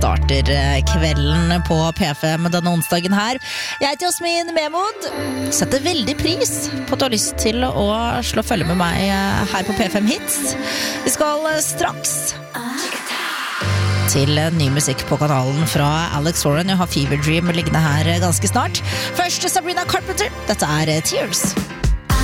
starter kvelden på P5 denne onsdagen her. Jeg heter Jasmin Memod. Setter veldig pris på at du har lyst til å slå følge med meg her på P5 Hits. Vi skal straks til ny musikk på kanalen fra Alex Warren. Jeg har Fever Dream liggende her ganske snart. Først Sabrina Carpenter. Dette er Tears.